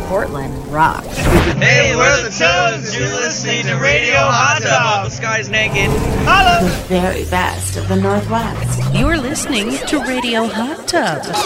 Portland rocks. Hey, we're the Toads. You're listening to Radio Hot Tub. The sky's naked. The very best of the Northwest. You're listening to Radio Hot Tub.